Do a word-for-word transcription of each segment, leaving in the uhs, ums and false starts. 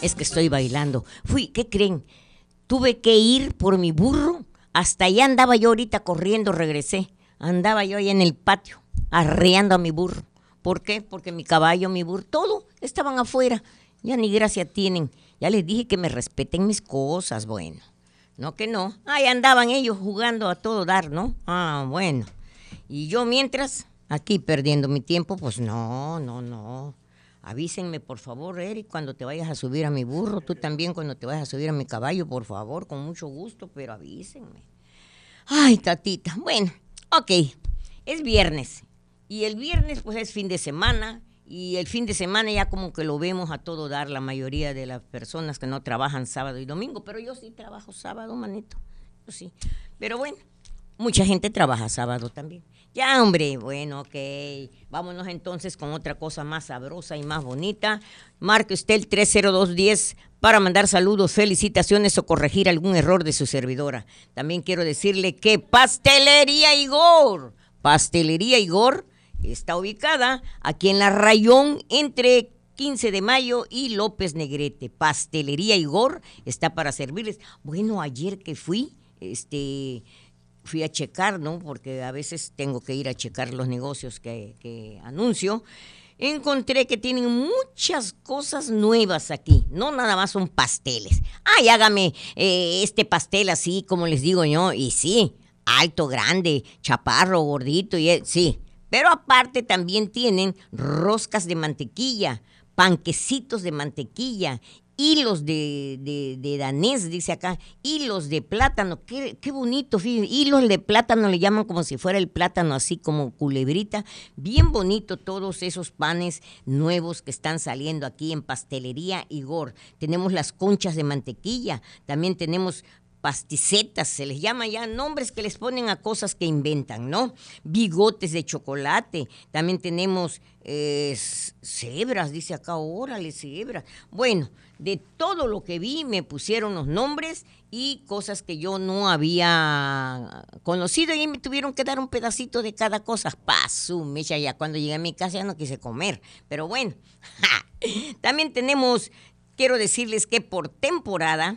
Es que estoy bailando. Fui, ¿qué creen? Tuve que ir por mi burro. Hasta allá andaba yo ahorita corriendo, regresé. Andaba yo ahí en el patio, arreando a mi burro. ¿Por qué? Porque mi caballo, mi burro, todo estaban afuera. Ya ni gracia tienen. Ya les dije que me respeten mis cosas, bueno. No que no. Ahí andaban ellos jugando a todo dar, ¿no? Ah, bueno. Y yo mientras, aquí perdiendo mi tiempo, pues no, no, no. Avísenme, por favor, Eric, cuando te vayas a subir a mi burro. Tú también cuando te vayas a subir a mi caballo, por favor, con mucho gusto, pero avísenme. Ay, tatita. Bueno, ok. Es viernes. Y el viernes, pues, es fin de semana. Y el fin de semana ya como que lo vemos a todo dar la mayoría de las personas que no trabajan sábado y domingo. Pero yo sí trabajo sábado, manito. Yo sí. Pero bueno, mucha gente trabaja sábado también. Ya, hombre, bueno, ok. Vámonos entonces con otra cosa más sabrosa y más bonita. Marque usted el tres cero dos uno cero para mandar saludos, felicitaciones o corregir algún error de su servidora. También quiero decirle que Pastelería Igor, Pastelería Igor está ubicada aquí en la Rayón entre quince de mayo y López Negrete. Pastelería Igor está para servirles. Bueno, ayer que fui, este... fui a checar, ¿no? Porque a veces tengo que ir a checar los negocios que, que anuncio. Encontré que tienen muchas cosas nuevas aquí. No nada más son pasteles. Ay, hágame eh, este pastel así, como les digo yo. Y sí, alto, grande, chaparro, gordito, y eh, sí. Pero aparte también tienen roscas de mantequilla, panquecitos de mantequilla, hilos de, de, de danés, dice acá, hilos de plátano, qué, qué bonito, fíjense, hilos de plátano le llaman como si fuera el plátano así como culebrita, bien bonito todos esos panes nuevos que están saliendo aquí en Pastelería Igor. Tenemos las conchas de mantequilla, también tenemos pasticetas, se les llama ya nombres que les ponen a cosas que inventan, ¿no? Bigotes de chocolate, también tenemos eh, cebras, dice acá, órale, cebras. Bueno, de todo lo que vi me pusieron los nombres y cosas que yo no había conocido y me tuvieron que dar un pedacito de cada cosa. Paso, mecha, ya cuando llegué a mi casa ya no quise comer, pero bueno. También tenemos, quiero decirles que por temporada,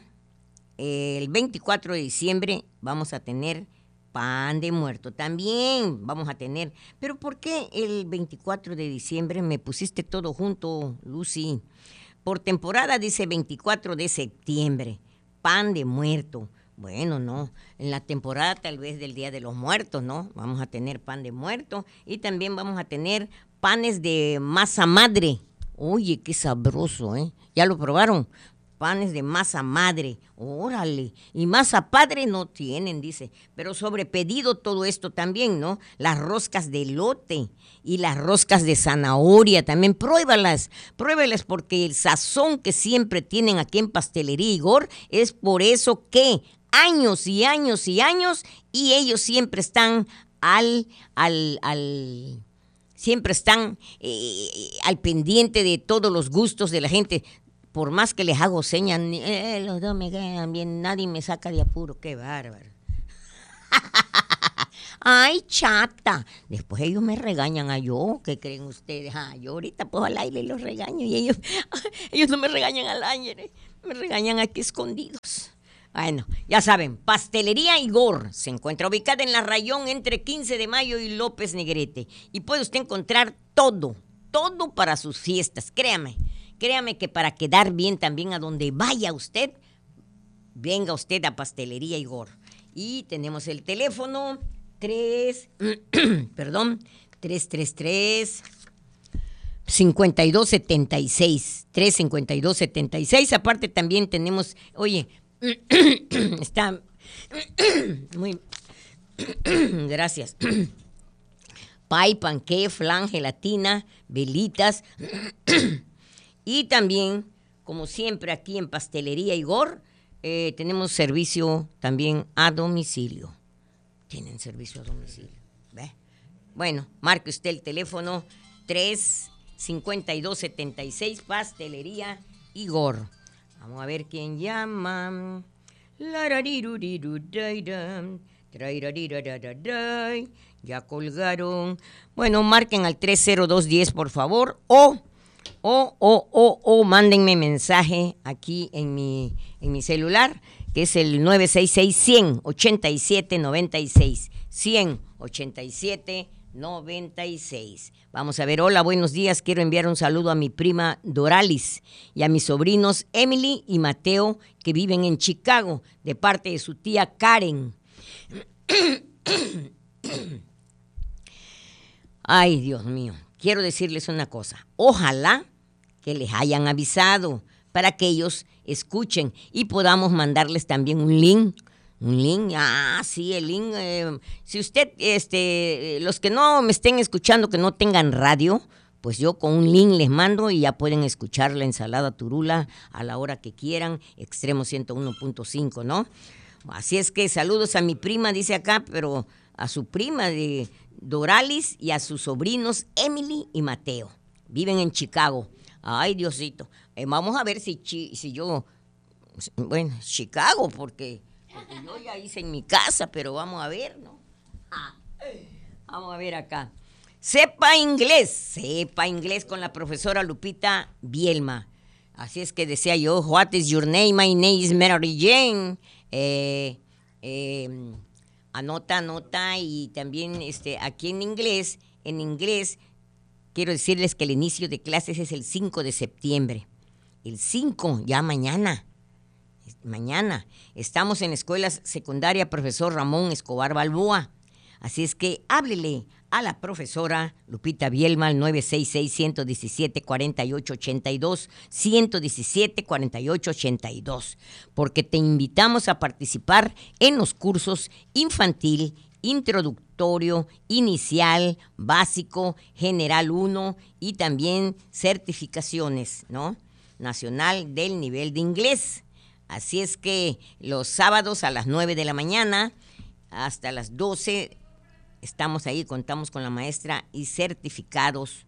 el veinticuatro de diciembre vamos a tener pan de muerto. También vamos a tener. ¿Pero por qué el veinticuatro de diciembre me pusiste todo junto, Lucy? Por temporada dice veinticuatro de septiembre. Pan de muerto. Bueno, no. En la temporada tal vez del Día de los Muertos, ¿no? Vamos a tener pan de muerto. Y también vamos a tener panes de masa madre. Oye, qué sabroso, ¿eh? ¿Ya lo probaron? Panes de masa madre, órale, y masa padre no tienen, dice, pero sobre pedido todo esto también, ¿no? Las roscas de elote y las roscas de zanahoria también, pruébalas, pruébalas porque el sazón que siempre tienen aquí en Pastelería Igor es por eso que años y años y años y ellos siempre están al, al, al, siempre están eh, al pendiente de todos los gustos de la gente. Por más que les hago señas, eh, los dos me quedan bien, nadie me saca de apuro, qué bárbaro. Ay, chata. Después ellos me regañan a yo, ¿qué creen ustedes? Ah, yo ahorita pues al aire los regaño y ellos, ellos no me regañan al aire, me regañan aquí escondidos. Bueno, ya saben, Pastelería Igor se encuentra ubicada en la Rayón entre quince de mayo y López Negrete. Y puede usted encontrar todo, todo para sus fiestas, créame. Créame que para quedar bien también a donde vaya usted, venga usted a Pastelería Igor. Y tenemos el teléfono tres, perdón, tres tres tres, cinco dos siete seis, tres cinco dos siete seis. Aparte también tenemos, oye, está muy, gracias. Pay, panqué, flan, gelatina, velitas. Y también, como siempre aquí en Pastelería Igor, eh, tenemos servicio también a domicilio. Tienen servicio a domicilio. ¿Ve? Bueno, marque usted el teléfono tres cinco dos siete seis, Pastelería Igor. Vamos a ver quién llama. Ya colgaron. Bueno, marquen al tres cero dos uno cero, por favor, o O, o, o, o mándenme mensaje aquí en mi, en mi celular, que es el nueve seis seis, cien, ochenta y siete, noventa y seis. cien, ochenta y siete, noventa y seis. Vamos a ver, hola, buenos días. Quiero enviar un saludo a mi prima Doralis y a mis sobrinos Emily y Mateo, que viven en Chicago, de parte de su tía Karen. Ay, Dios mío, quiero decirles una cosa. Ojalá que les hayan avisado para que ellos escuchen y podamos mandarles también un link. Un link, ah, sí, el link. Eh, si usted, este, los que no me estén escuchando, que no tengan radio, pues yo con un link les mando y ya pueden escuchar la ensalada Turula a la hora que quieran, Extremo ciento uno punto cinco, ¿no? Así es que saludos a mi prima, dice acá, pero a su prima de Doralis y a sus sobrinos Emily y Mateo. Viven en Chicago. Ay, Diosito. Eh, vamos a ver si, si yo, bueno, Chicago, porque... Porque yo ya hice en mi casa, pero vamos a ver, ¿no? Ah, vamos a ver acá. Sepa inglés, sepa inglés con la profesora Lupita Bielma. Así es que decía yo, what is your name? My name is Mary Jane. Eh, eh, anota, anota, y también este, aquí en inglés, en inglés, quiero decirles que el inicio de clases es el cinco de septiembre. El cinco, ya mañana. Mañana. Estamos en la escuela secundaria Profesor Ramón Escobar Balboa. Así es que háblele a la profesora Lupita Bielma al nueve seis seis, uno uno siete, cuatro ocho ocho dos, uno uno siete, cuatro ocho ocho dos, porque te invitamos a participar en los cursos infantil, introductorio, inicial, básico, general uno y también certificaciones, ¿no? Nacional del nivel de inglés. Así es que los sábados a las nueve de la mañana hasta las doce estamos ahí, contamos con la maestra y certificados.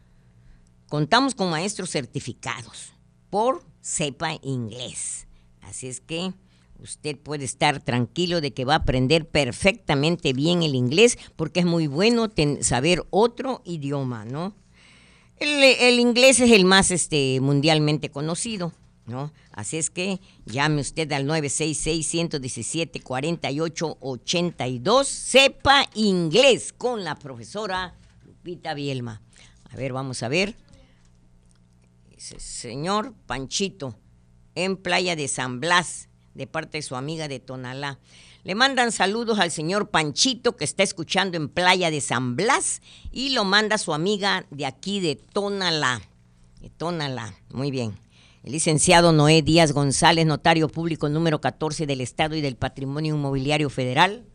Contamos con maestros certificados por Sepa Inglés. Así es que usted puede estar tranquilo de que va a aprender perfectamente bien el inglés, porque es muy bueno ten, saber otro idioma, ¿no? El, el inglés es el más este, mundialmente conocido, ¿no? Así es que llame usted al nueve seis seis, uno uno siete, cuatro ocho ocho dos. Sepa inglés con la profesora Lupita Bielma. A ver, vamos a ver. Ese señor Panchito, en Playa de San Blas, de parte de su amiga de Tonalá. Le mandan saludos al señor Panchito, que está escuchando en Playa de San Blas, y lo manda su amiga de aquí de Tonalá. De Tonalá, muy bien. El licenciado Noé Díaz González, notario público número catorce del Estado y del Patrimonio Inmobiliario Federal.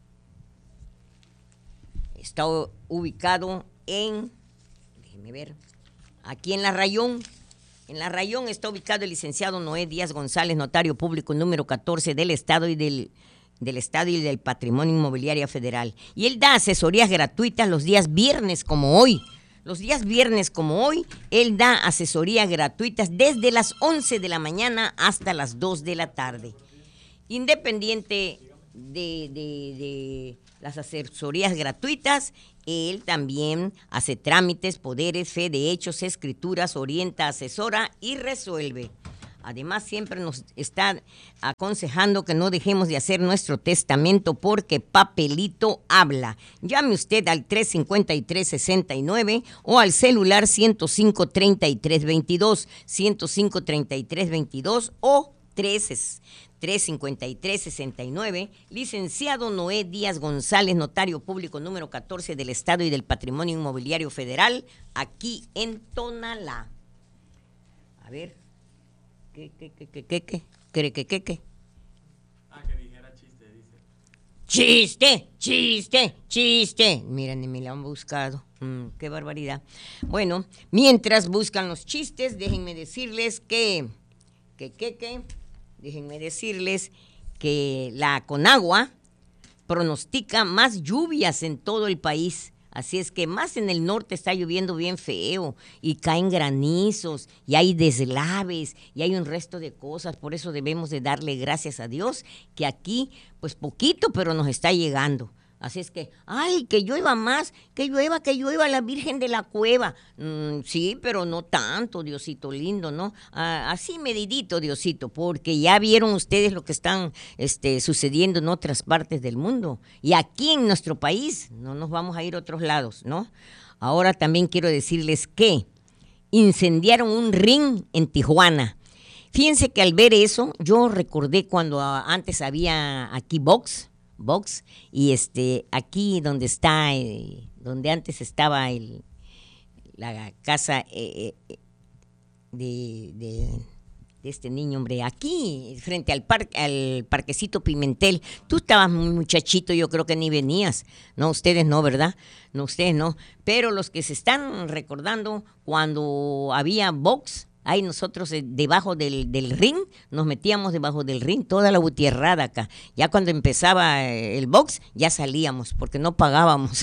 Está ubicado en, déjenme ver, aquí en La Rayón. En La Rayón está ubicado el licenciado Noé Díaz González, notario público número catorce del Estado y del, del Estado y del Patrimonio Inmobiliario Federal. Y él da asesorías gratuitas los días viernes como hoy. Los días viernes como hoy, él da asesorías gratuitas desde las once de la mañana hasta las dos de la tarde. Independiente de, de, de las asesorías gratuitas, él también hace trámites, poderes, fe de hechos, escrituras, orienta, asesora y resuelve. Además, siempre nos está aconsejando que no dejemos de hacer nuestro testamento porque papelito habla. Llame usted al tres cinco tres, seis nueve o al celular ciento cinco, treinta y tres veintidós, ciento cinco, treinta y tres veintidós o tres cinco tres, seis nueve. Licenciado Noé Díaz González, notario público número catorce del Estado y del Patrimonio Inmobiliario Federal, aquí en Tonalá. A ver. ¿Qué, qué, qué, qué, qué, qué, qué, qué, qué, qué? Ah, que dijera chiste, dice. Chiste, chiste, chiste. Miren, ni me lo han buscado. Mm, qué barbaridad. Bueno, mientras buscan los chistes, déjenme decirles que, que, que, que, déjenme decirles que la Conagua pronostica más lluvias en todo el país. Así es que más en el norte está lloviendo bien feo y caen granizos y hay deslaves y hay un resto de cosas. Por eso debemos de darle gracias a Dios que aquí, pues poquito, pero nos está llegando. Así es que, ay, que llueva más, que llueva, que llueva la Virgen de la Cueva. Mm, sí, pero no tanto, Diosito lindo, ¿no? Ah, así medidito, Diosito, porque ya vieron ustedes lo que están este, sucediendo en otras partes del mundo. Y aquí en nuestro país, no nos vamos a ir a otros lados, ¿no? Ahora también quiero decirles que incendiaron un ring en Tijuana. Fíjense que al ver eso, yo recordé cuando ah, antes había aquí box, box, y este aquí donde está, eh, donde antes estaba el, la casa eh, eh, de, de, de este niño, hombre, aquí, frente al parque, al parquecito Pimentel. Tú estabas muy muchachito, yo creo que ni venías. No, ustedes no, ¿verdad? No, ustedes no. Pero los que se están recordando cuando había box, ahí nosotros eh, debajo del, del ring, nos metíamos debajo del ring, toda la butierrada acá. Ya cuando empezaba eh, el box, ya salíamos, porque no pagábamos.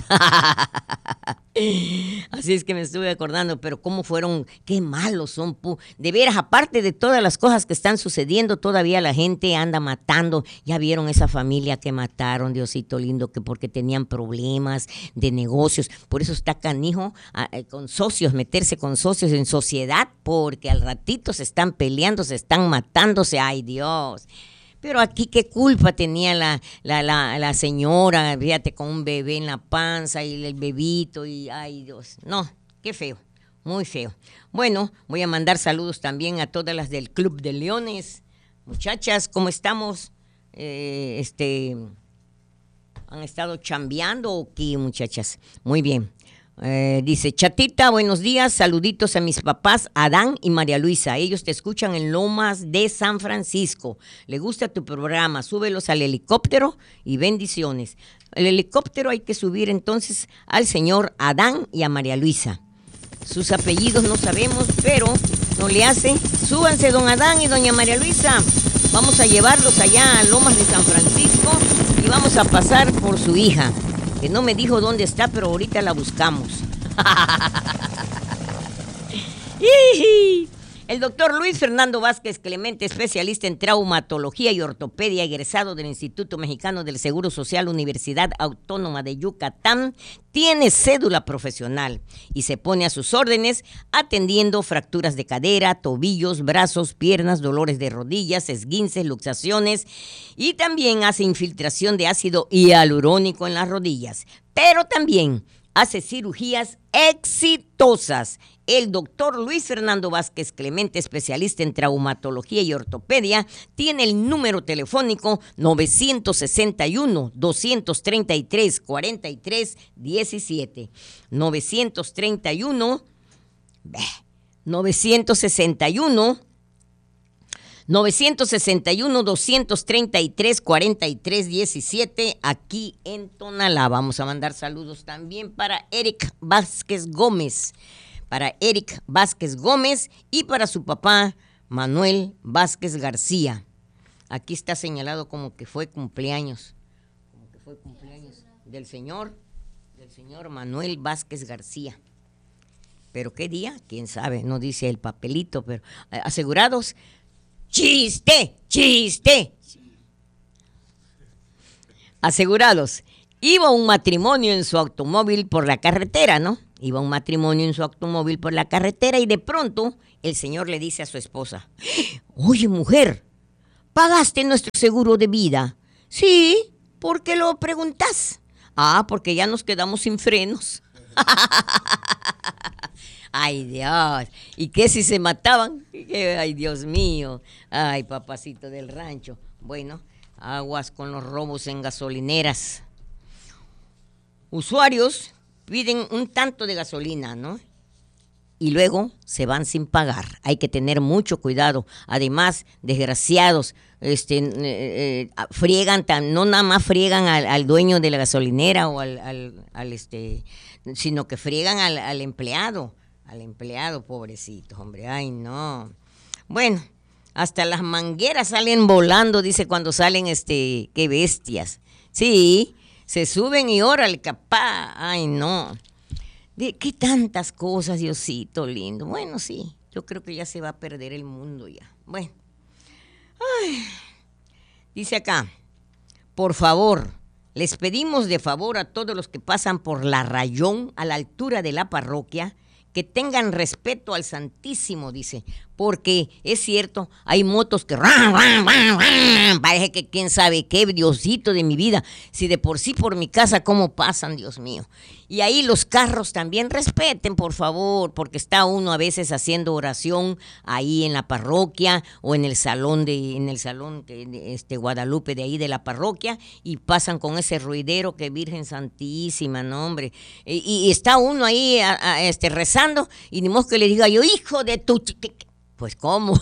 Así es que me estuve acordando, pero cómo fueron, qué malos son, pu. De veras, aparte de todas las cosas que están sucediendo, todavía la gente anda matando. Ya vieron esa familia que mataron, Diosito lindo, que porque tenían problemas de negocios. Por eso está canijo a, a, con socios, meterse con socios en sociedad, porque al ratito se están peleando, se están matándose. Ay, Dios. Pero aquí qué culpa tenía la, la, la, la señora, fíjate, con un bebé en la panza y el bebito y ay Dios, no, qué feo, muy feo. Bueno, voy a mandar saludos también a todas las del Club de Leones. Muchachas, ¿cómo estamos? Eh, este, ¿han estado chambeando o qué, muchachas? Muy bien. Eh, dice, Chatita, buenos días, saluditos a mis papás Adán y María Luisa, ellos te escuchan en Lomas de San Francisco, le gusta tu programa, súbelos al helicóptero y bendiciones. El helicóptero hay que subir entonces al señor Adán y a María Luisa, sus apellidos no sabemos, pero no le hace, súbanse don Adán y doña María Luisa, vamos a llevarlos allá a Lomas de San Francisco y vamos a pasar por su hija, que no me dijo dónde está, pero ahorita la buscamos. El doctor Luis Fernando Vázquez Clemente, especialista en traumatología y ortopedia, egresado del Instituto Mexicano del Seguro Social, Universidad Autónoma de Yucatán, tiene cédula profesional y se pone a sus órdenes atendiendo fracturas de cadera, tobillos, brazos, piernas, dolores de rodillas, esguinces, luxaciones y también hace infiltración de ácido hialurónico en las rodillas. Pero también hace cirugías exitosas. El doctor Luis Fernando Vázquez Clemente, especialista en traumatología y ortopedia, tiene el número telefónico nueve seis uno, dos tres tres, cuatro tres uno siete. nueve tres uno, nueve seis uno, nueve seis uno, dos tres tres, cuatro tres uno siete, aquí en Tonalá. Vamos a mandar saludos también para Eric Vázquez Gómez, para Eric Vázquez Gómez y para su papá Manuel Vázquez García. Aquí está señalado como que fue cumpleaños, como que fue cumpleaños del señor, del señor Manuel Vázquez García. ¿Pero qué día? ¿Quién sabe? No dice el papelito, pero eh, asegurados. ¡Chiste! ¡Chiste! Asegurados. Iba un matrimonio en su automóvil por la carretera, ¿no? Iba un matrimonio en su automóvil por la carretera y de pronto el señor le dice a su esposa, oye mujer, ¿pagaste nuestro seguro de vida? Sí, ¿por qué lo preguntas? Ah, porque ya nos quedamos sin frenos. Ay, Dios. ¿Y qué si se mataban? Ay, Dios mío. Ay, papacito del rancho. Bueno, aguas con los robos en gasolineras. Usuarios piden un tanto de gasolina, ¿no? Y luego se van sin pagar. Hay que tener mucho cuidado. Además, desgraciados, este, eh, eh, friegan, tan, no nada más friegan al, al dueño de la gasolinera o al, al, al este, sino que friegan al, al empleado. Al empleado, pobrecito, hombre, ay no. Bueno, hasta las mangueras salen volando, dice cuando salen, este, qué bestias. Sí, se suben y órale, capaz, ay no. ¿De qué tantas cosas, Diosito lindo? Bueno, sí, yo creo que ya se va a perder el mundo ya. Bueno, ay, dice acá, por favor, Les pedimos de favor a todos los que pasan por la Rayón, a la altura de la parroquia, que tengan respeto al Santísimo, dice, porque es cierto, hay motos que ran, ran, ran, ran, parece que quién sabe qué, Diosito de mi vida, si de por sí por mi casa cómo pasan, Dios mío. Y ahí los carros también respeten, por favor, porque está uno a veces haciendo oración ahí en la parroquia o en el salón de en el salón de este Guadalupe de ahí de la parroquia y pasan con ese ruidero que Virgen Santísima, no hombre. Y, y está uno ahí a, a, este rezando y ni modo que le diga yo, hijo de tu chiqui. Pues cómo.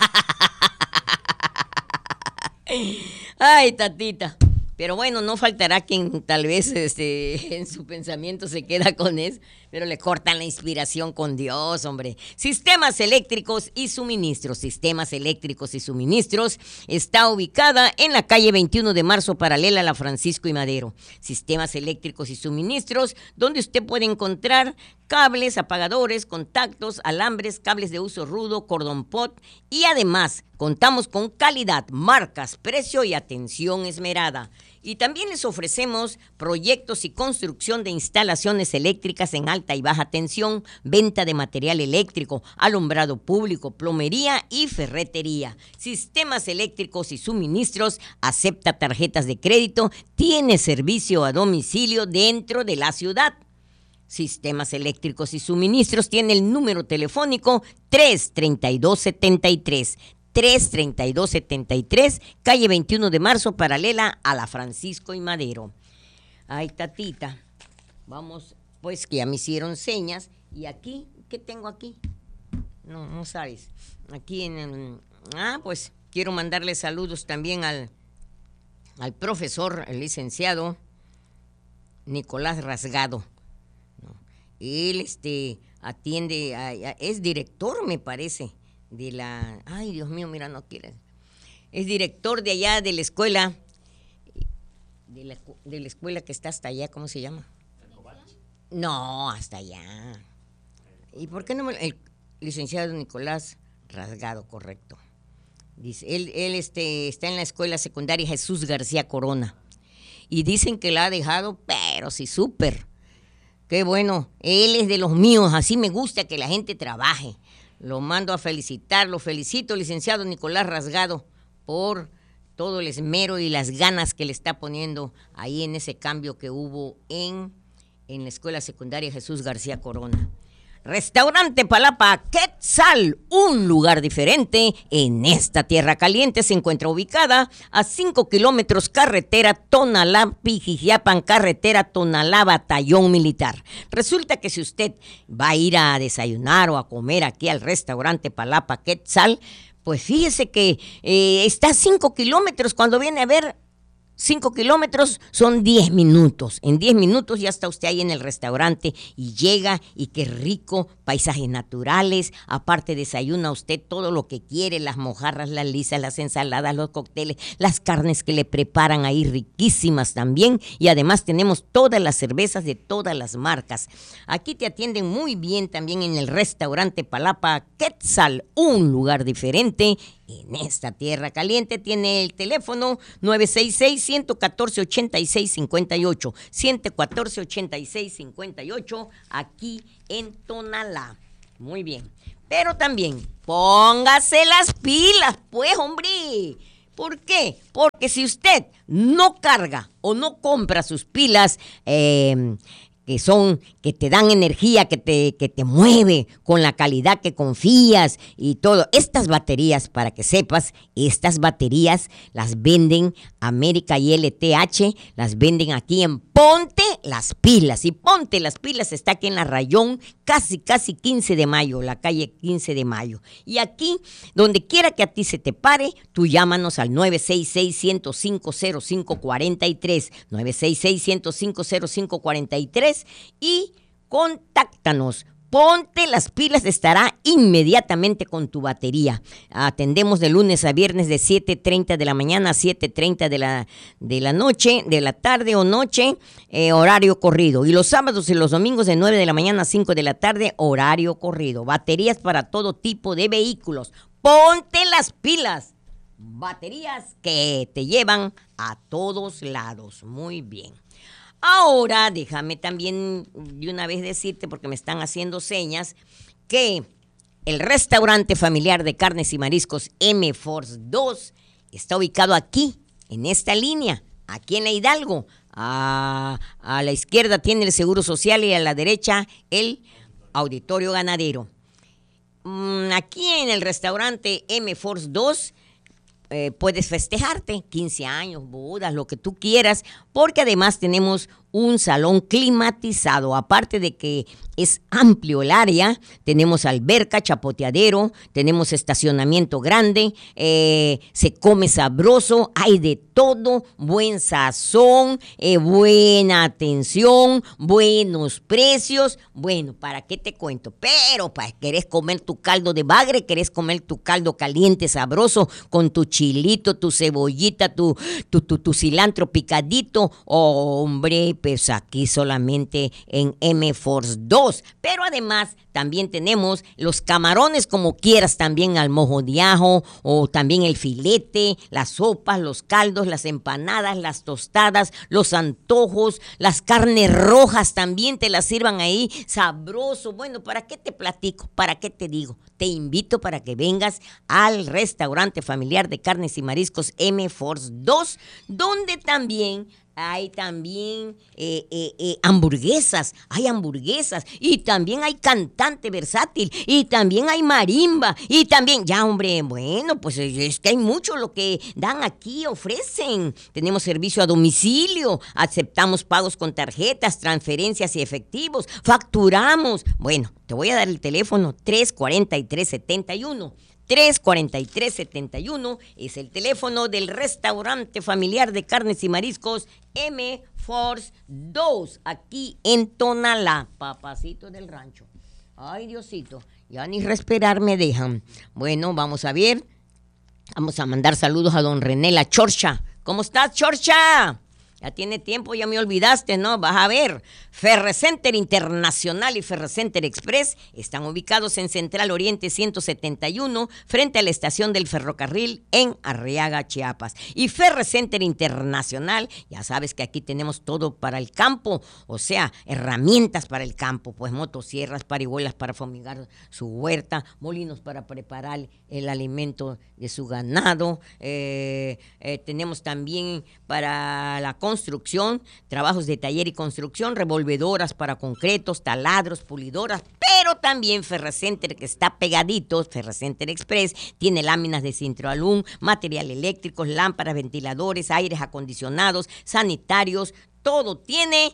Ay, tatita. Pero bueno, no faltará quien tal vez este, en su pensamiento se queda con eso, pero le cortan la inspiración con Dios, hombre. Sistemas Eléctricos y Suministros. Sistemas Eléctricos y Suministros está ubicada en la calle veintiuno de marzo, paralela a la Francisco y Madero. Sistemas Eléctricos y Suministros, donde usted puede encontrar cables, apagadores, contactos, alambres, cables de uso rudo, cordón pot y además contamos con calidad, marcas, precio y atención esmerada. Y también les ofrecemos proyectos y construcción de instalaciones eléctricas en alta y baja tensión, venta de material eléctrico, alumbrado público, plomería y ferretería. Sistemas Eléctricos y Suministros acepta tarjetas de crédito, tiene servicio a domicilio dentro de la ciudad. Sistemas Eléctricos y Suministros tiene el número telefónico tres treinta y dos setenta y tres. tres treinta y dos setenta y tres, calle veintiuno de marzo, paralela a la Francisco y Madero. Ay, tatita, vamos, pues que ya me hicieron señas. Y aquí, ¿qué tengo aquí? No, no sabes. Aquí en el... Ah, pues quiero mandarle saludos también al, al profesor, el licenciado Nicolás Rasgado. Él este, atiende, a, a, es director, me parece, de la... Ay, Dios mío, mira, no quiere. Es director de allá de la escuela, de la, de la escuela que está hasta allá, ¿cómo se llama? No, hasta allá. ¿Y por qué no me, el licenciado Nicolás Rasgado, correcto? Dice, él, él este, está en la escuela secundaria Jesús García Corona. Y dicen que la ha dejado, pero sí, súper. Qué bueno, él es de los míos, así me gusta que la gente trabaje. Lo mando a felicitar, lo felicito, licenciado Nicolás Rasgado, por todo el esmero y las ganas que le está poniendo ahí en ese cambio que hubo en, en la escuela secundaria Jesús García Corona. Restaurante Palapa Quetzal, un lugar diferente en esta tierra caliente. Se encuentra ubicada a cinco kilómetros carretera Tonalá-Pijijiapan, carretera Tonalá-Batallón Militar. Resulta que si usted va a ir a desayunar o a comer aquí al restaurante Palapa Quetzal, pues fíjese que eh, está a cinco kilómetros, cuando viene a ver... Cinco kilómetros son diez minutos. En diez minutos ya está usted ahí en el restaurante y llega y qué rico, paisajes naturales. Aparte desayuna usted todo lo que quiere, las mojarras, las lisas, las ensaladas, los cócteles, las carnes que le preparan ahí riquísimas también. Y además tenemos todas las cervezas de todas las marcas. Aquí te atienden muy bien también en el restaurante Palapa Quetzal, un lugar diferente en esta tierra caliente. Tiene el teléfono nueve seis seis, uno uno cuatro, ocho seis cinco ocho, uno uno cuatro, ocho seis cinco ocho, aquí en Tonalá. Muy bien, pero también póngase las pilas, pues, hombre. ¿Por qué? Porque si usted no carga o no compra sus pilas, eh, que son, que te dan energía, que te, que te mueve con la calidad que confías y todo. Estas baterías, para que sepas, estas baterías las venden América y L T H, las venden aquí en Ponte Las Pilas. Y Ponte Las Pilas está aquí en la Rayón, casi, casi quince de mayo, la calle quince de mayo. Y aquí, donde quiera que a ti se te pare, tú llámanos al nueve seis seis, uno cero cinco, cero cinco cuatro tres, nueve seis seis, uno cero cinco, cero cinco cuatro tres y contáctanos. Ponte Las Pilas estará inmediatamente con tu batería. Atendemos de lunes a viernes de siete treinta de la mañana a siete treinta de la, de la noche, de la tarde o noche, eh, horario corrido. Y los sábados y los domingos de nueve de la mañana a cinco de la tarde, horario corrido. Baterías para todo tipo de vehículos. Ponte Las Pilas. baterías que te llevan a todos lados. Muy bien. Ahora, déjame también de una vez decirte, porque me están haciendo señas, que el restaurante familiar de carnes y mariscos M Force dos está ubicado aquí, en esta línea, aquí en la Hidalgo. A, a la izquierda tiene el Seguro Social y a la derecha el Auditorio Ganadero. Mm, aquí en el restaurante M Force dos eh, puedes festejarte, quince años, bodas, lo que tú quieras, porque además tenemos un salón climatizado. Aparte de que es amplio el área, tenemos alberca, chapoteadero, tenemos estacionamiento grande, eh, se come sabroso, hay de todo, buen sazón, eh, buena atención, buenos precios. Bueno, ¿para qué te cuento? Pero para querés comer tu caldo de bagre, querés comer tu caldo caliente, sabroso, con tu chilito, tu cebollita, tu, tu, tu, tu cilantro picadito, oh, hombre, pues aquí solamente en M Force dos. Pero además también tenemos los camarones como quieras, también al mojo de ajo, o también el filete, las sopas, los caldos, las empanadas, las tostadas, los antojos, las carnes rojas también te las sirvan ahí, sabroso. Bueno, ¿para qué te platico? ¿Para qué te digo? Te invito para que vengas al restaurante familiar de carnes y mariscos M Force dos, donde también hay también eh, eh, eh, hamburguesas, hay hamburguesas, y también hay cantante versátil, y también hay marimba, y también, ya hombre, bueno, pues es que hay mucho lo que dan aquí, ofrecen. Tenemos servicio a domicilio, aceptamos pagos con tarjetas, transferencias y efectivos, facturamos. Bueno, te voy a dar el teléfono tres cuarenta y tres setenta y uno. tres cuarenta y tres setenta y uno es el teléfono del restaurante familiar de carnes y mariscos M Force dos, aquí en Tonalá, papacito del rancho. Ay, Diosito, ya ni respirar me dejan. Bueno, vamos a ver, vamos a mandar saludos a don René La Chorcha. ¿Cómo estás, Chorcha? Ya tiene tiempo, ya me olvidaste, ¿no? Vas a ver. Ferrecenter Internacional y Ferrecenter Express están ubicados en Central Oriente ciento setenta y uno, frente a la estación del ferrocarril en Arriaga, Chiapas. Y Ferrecenter Internacional, ya sabes que aquí tenemos todo para el campo, o sea, herramientas para el campo, pues motosierras, parihuelas para fumigar su huerta, molinos para preparar el alimento de su ganado. Eh, eh, tenemos también para la construcción, trabajos de taller y construcción, revolvedoras para concretos, taladros, pulidoras, pero también Ferrecenter, que está pegadito, Ferrecenter Express, tiene láminas de Cintroalum, material eléctrico, lámparas, ventiladores, aires acondicionados, sanitarios, todo tiene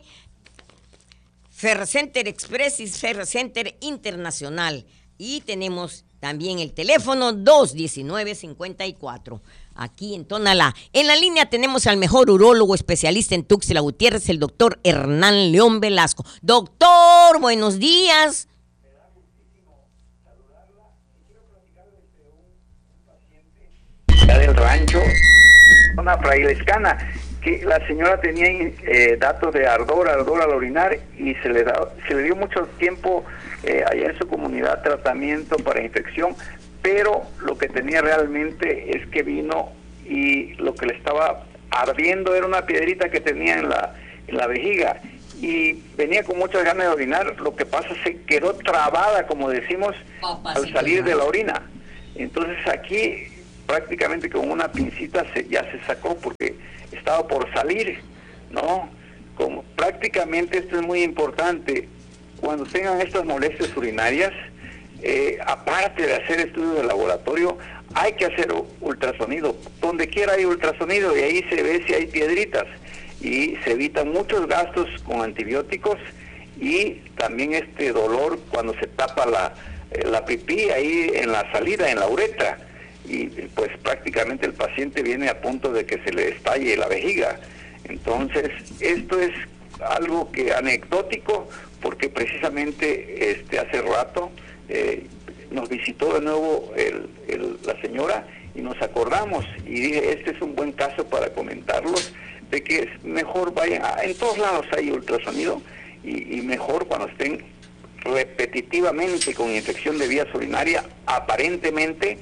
Ferrecenter Express y Ferrecenter Internacional. Y tenemos también el teléfono dos diecinueve cincuenta y cuatro. Aquí en Tonalá. En la línea tenemos al mejor urólogo especialista en Tuxtla Gutiérrez, el doctor Hernán León Velasco. Doctor, buenos días. Me da muchísimo saludarla y quiero platicarles de un, un paciente ya del rancho, una frailescana, que la señora tenía eh, datos de ardor, ardor al orinar, y se le, da, se le dio mucho tiempo eh, allá en su comunidad tratamiento para infección, pero lo que tenía realmente es que vino y lo que le estaba ardiendo era una piedrita que tenía en la, en la vejiga, y venía con muchas ganas de orinar. Lo que pasa es que se quedó trabada, como decimos, Papacito, al salir de la orina. Entonces aquí prácticamente con una pincita se, ya se sacó porque estaba por salir, ¿no? Como prácticamente esto es muy importante, cuando tengan estas molestias urinarias, eh, aparte de hacer estudios de laboratorio, hay que hacer ultrasonido. Donde quiera hay ultrasonido, y ahí se ve si hay piedritas, y se evitan muchos gastos con antibióticos, y también este dolor cuando se tapa la, eh, la pipí ahí en la salida, en la uretra, y pues prácticamente el paciente viene a punto de que se le estalle la vejiga. Entonces esto es algo que anecdótico, porque precisamente este hace rato eh, nos visitó de nuevo el, el, la señora, y nos acordamos, y dije, este es un buen caso para comentarlos, de que es mejor vayan, a, en todos lados hay ultrasonido, y, y mejor cuando estén repetitivamente con infección de vías urinarias, aparentemente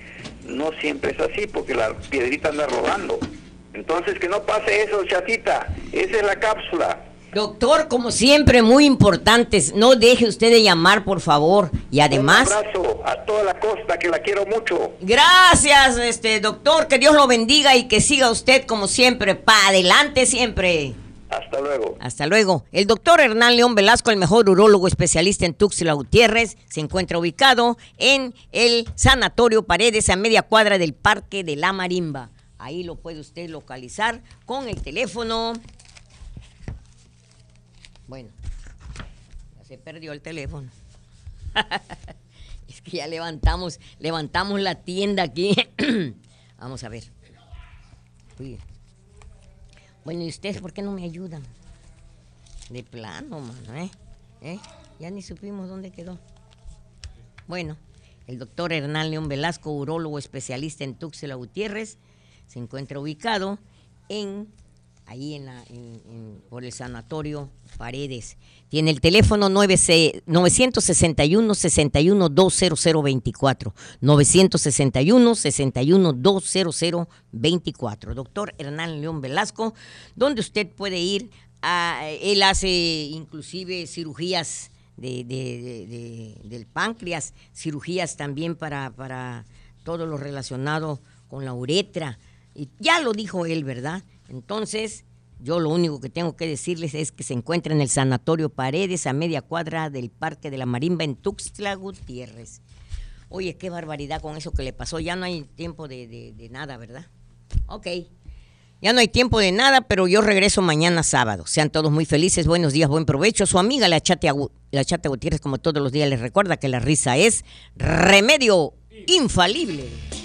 no siempre es así, porque la piedrita anda rodando. Entonces, que no pase eso, chatita. Esa es la cápsula. Doctor, como siempre, muy importantes. No deje usted de llamar, por favor. Y además... Un abrazo a toda la costa, que la quiero mucho. Gracias, este doctor. Que Dios lo bendiga y que siga usted, como siempre, para adelante siempre. Hasta luego. Hasta luego. El doctor Hernán León Velasco, el mejor urólogo especialista en Tuxtla Gutiérrez, se encuentra ubicado en el Sanatorio Paredes, a media cuadra del Parque de la Marimba. Ahí lo puede usted localizar con el teléfono. Bueno, ya se perdió el teléfono. Es que ya levantamos, levantamos la tienda aquí. Vamos a ver. Uy. Bueno, ¿y ustedes por qué no me ayudan? De plano, mano, ¿eh? ¿eh? Ya ni supimos dónde quedó. Bueno, el doctor Hernán León Velasco, urólogo especialista en Tuxtla Gutiérrez, se encuentra ubicado en, ahí en la, en, en, por el Sanatorio Paredes. Tiene el teléfono nueve seis uno, seis uno, seis uno, dos cero cero dos cuatro. nueve seis uno, seis uno, dos cero cero dos cuatro. Doctor Hernán León Velasco, donde usted puede ir a... Él hace inclusive cirugías de, de, de, de, del páncreas, cirugías también para, para todo lo relacionado con la uretra. Y ya lo dijo él, ¿verdad? Entonces, yo lo único que tengo que decirles es que se encuentra en el Sanatorio Paredes, a media cuadra del Parque de la Marimba, en Tuxtla Gutiérrez. Oye, qué barbaridad con eso que le pasó. Ya no hay tiempo de, de, de nada, ¿verdad? Ok. Ya no hay tiempo de nada, pero yo regreso mañana sábado. Sean todos muy felices, buenos días, buen provecho. Su amiga la Chata, la Chata Gutiérrez, como todos los días, les recuerda que la risa es remedio infalible.